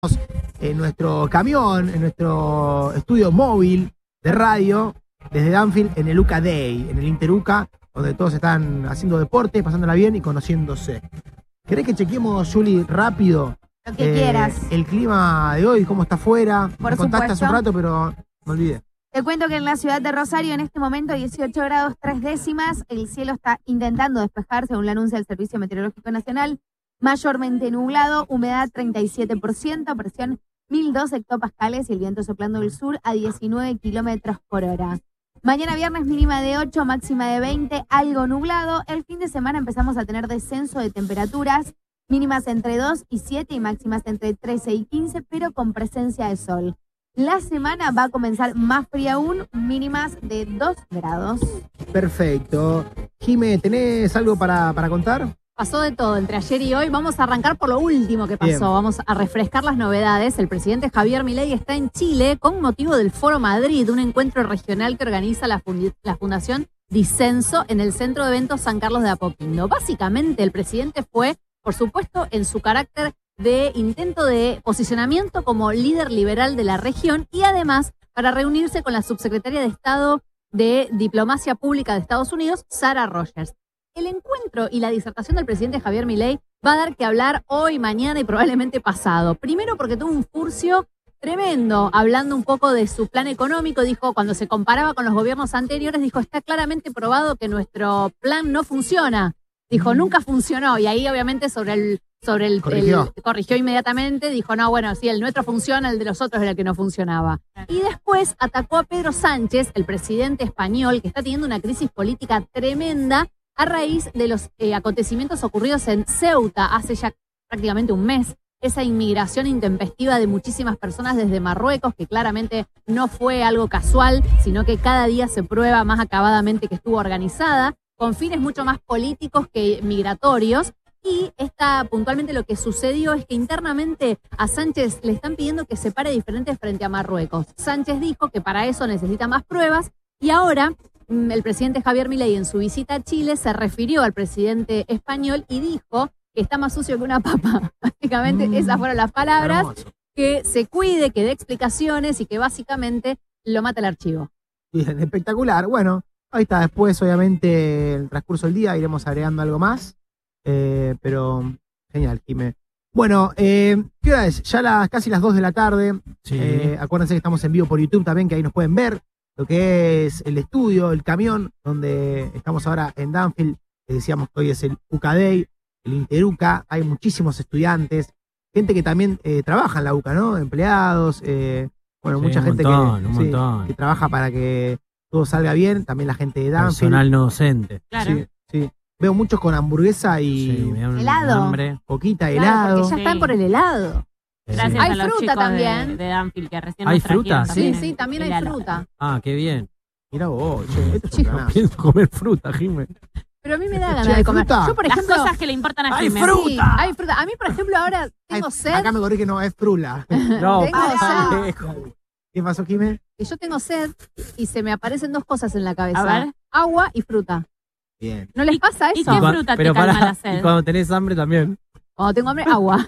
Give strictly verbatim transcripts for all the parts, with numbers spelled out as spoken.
en nuestro camión, en nuestro estudio móvil de radio, desde Danfield, en el UCA Day, en el Interuca, donde todos están haciendo deporte, pasándola bien y conociéndose. ¿Querés que chequeemos, Juli, rápido? Lo que eh, quieras. El clima de hoy, cómo está afuera. Por Me contaste supuesto. hace un rato, pero me olvidé. Te cuento que en la ciudad de Rosario, en este momento, dieciocho grados tres décimas. El cielo está intentando despejar, según lo anuncia el Servicio Meteorológico Nacional. Mayormente nublado, humedad treinta y siete por ciento, presión mil dos hectopascales y el viento soplando del sur a diecinueve kilómetros por hora. Mañana viernes mínima de ocho, máxima de veinte, algo nublado. El fin de semana empezamos a tener descenso de temperaturas, mínimas entre dos y siete y máximas entre trece y quince, pero con presencia de sol. La semana va a comenzar más fría aún, mínimas de dos grados. Perfecto. Jime, ¿tenés algo para, para contar? Pasó de todo entre ayer y hoy. Vamos a arrancar por lo último que pasó. Bien. Vamos a refrescar las novedades. El presidente Javier Milei está en Chile con motivo del Foro Madrid, un encuentro regional que organiza la, fund la Fundación Disenso en el Centro de Eventos San Carlos de Apoquindo. Básicamente, el presidente fue, por supuesto, en su carácter de intento de posicionamiento como líder liberal de la región y además para reunirse con la subsecretaria de Estado de Diplomacia Pública de Estados Unidos, Sarah Rogers. El encuentro y la disertación del presidente Javier Milei va a dar que hablar hoy, mañana y probablemente pasado. Primero porque tuvo un furcio tremendo, hablando un poco de su plan económico. Dijo, cuando se comparaba con los gobiernos anteriores, dijo, está claramente probado que nuestro plan no funciona. Dijo, nunca funcionó. Y ahí obviamente sobre el... Sobre el, corrigió. el corrigió inmediatamente, dijo, no, bueno, sí, el nuestro funciona, el de los otros era el que no funcionaba. Y después atacó a Pedro Sánchez, el presidente español, que está teniendo una crisis política tremenda a raíz de los eh, acontecimientos ocurridos en Ceuta hace ya prácticamente un mes. Esa inmigración intempestiva de muchísimas personas desde Marruecos, que claramente no fue algo casual, sino que cada día se prueba más acabadamente que estuvo organizada, con fines mucho más políticos que migratorios. Y está puntualmente lo que sucedió es que internamente a Sánchez le están pidiendo que se pare diferente frente a Marruecos. Sánchez dijo que para eso necesita más pruebas y ahora el presidente Javier Milei en su visita a Chile se refirió al presidente español y dijo que está más sucio que una papa. Básicamente mm, esas fueron las palabras, hermoso. Que se cuide, que dé explicaciones y que básicamente lo mata el archivo. Bien, espectacular. Bueno, ahí está. Después, obviamente, en el transcurso del día iremos agregando algo más. Eh, pero genial, Jime. Bueno, eh, ¿qué hora es? Ya las, casi las dos de la tarde. Sí. Eh, acuérdense que estamos en vivo por YouTube también, que ahí nos pueden ver lo que es el estudio, el camión, donde estamos ahora en Danfield. Les decíamos que hoy es el UCA Day, el Interuca. Hay muchísimos estudiantes, gente que también eh, trabaja en la UCA, ¿no? Empleados, eh, bueno, sí, mucha un gente montón, que, un sí, montón. que trabaja para que todo salga bien. También la gente de Danfield. Personal no docente. Claro. Sí, sí. Veo muchos con hamburguesa y Sí, me da un helado. hambre. poquita Claro, helado. porque ya están Sí. por el helado. Gracias Sí. Hay a los fruta chicos también. De, de Danfield que recién ¿Hay nos trajeron fruta? también Sí, sí, el- también el hay helado. fruta. Ah, qué bien. Mirá vos, che, esto es un Chicos, planazo. Pienso comer fruta, Jimé. Pero a mí me da Che, ganas ¿hay de comer. fruta? Yo, por Las ejemplo, cosas que le importan a ¡Hay Jiménez. fruta! sí, hay fruta. A mí, por ejemplo, ahora tengo Ay, sed. acá me corrí que no, es frula. No, Tengo sed. ¿Qué pasó, Jimé? Que yo tengo sed y se me aparecen dos cosas en la cabeza. A ver. Agua y fruta. Bien. ¿No les pasa ¿Y eso? qué Cua- fruta te pero calma pará, la sed? y cuando tenés hambre también. Cuando tengo hambre, agua.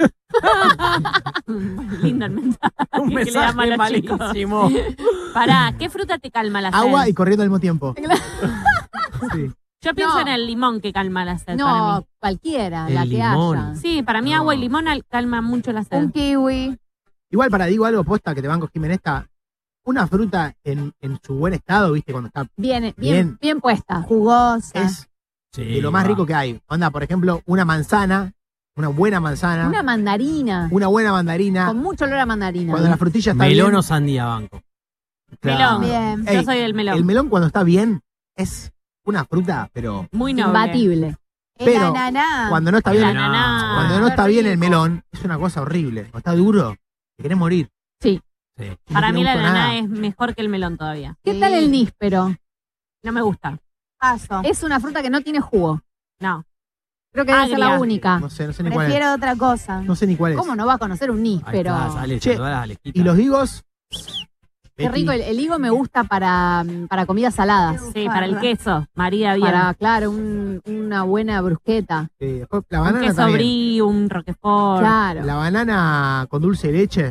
Lindo el mensaje. Un que le damos a mensaje los chicos. malísimo. Pará, ¿qué fruta te calma la sed? Agua y corriendo al mismo tiempo. Sí. Yo pienso No. en el limón que calma la sed para No, mí. cualquiera, El la que limón. haya. Sí, para mí No. agua y limón al- calma mucho la sed. Un kiwi. Igual para digo algo posta que te banco, Jimé, esta. Una fruta en, en su buen estado, viste, cuando está. Bien, bien, Bien. bien, puesta. Jugosa. Es Sí, de lo más va. rico que hay. Onda, por ejemplo, una manzana, una buena manzana, Una una, mandarina. buena mandarina. Con mucho olor a mandarina. Cuando la frutilla está Melón bien. o sandía, banco. Claro. Melón. Bien. Yo Ey, soy del melón. El melón cuando está bien es una fruta, pero Muy noble. Imbatible. El pero ananá. cuando no está El bien, ananá. cuando no Qué está bien el rico. melón, es una cosa horrible. Cuando está duro, te querés morir. Sí. Sí. No Para te mí la gusta ananá nada. es mejor que el melón todavía. ¿Qué Sí. tal el níspero? No me gusta. Paso. Es una fruta que no tiene jugo. No. Creo que debe ser la Agria. única. No sé, no sé ni cuál es. Prefiero otra cosa. No sé ni cuál es. ¿Cómo no va a conocer un Ahí níspero? está, sale, Che, saludá a las Alequitas. Y los higos. Qué rico, el, el higo me gusta para, para comidas saladas. Sí, para el queso. María bien. Para, claro, un- una buena brusqueta. Sí, después la un banana queso también. brie, un roquefort. Claro. La banana con dulce de leche.